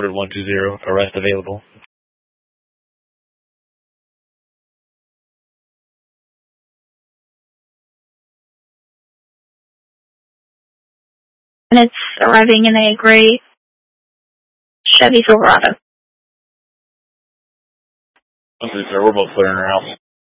120, arrest available. And it's arriving in a gray Chevy Silverado. Okay, sir, we're both clearing our house.